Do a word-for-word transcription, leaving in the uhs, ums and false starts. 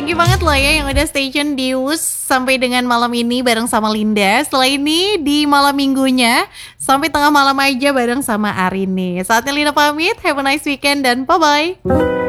Thank you banget loh ya yang udah stay tune di Wus sampai dengan malam ini bareng sama Linda. Setelah ini di malam minggunya sampai tengah malam aja bareng sama Arini. Saatnya Linda pamit, have a nice weekend dan bye-bye.